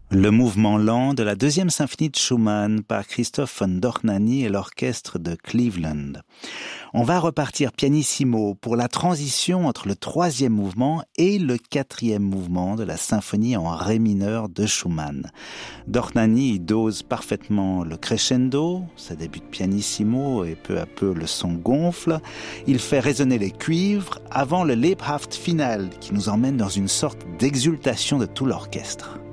Le mouvement lent de la deuxième symphonie de Schumann par Christoph von Dohnanyi et l'orchestre de Cleveland. On va repartir pianissimo pour la transition entre le troisième mouvement et le quatrième mouvement de la symphonie en ré mineur de Schumann. Dohnanyi dose parfaitement le crescendo, ça débute pianissimo et peu à peu le son gonfle. Il fait résonner les cuivres avant le Lebhaft final qui nous emmène dans une sorte d'exultation de tout l'orchestre.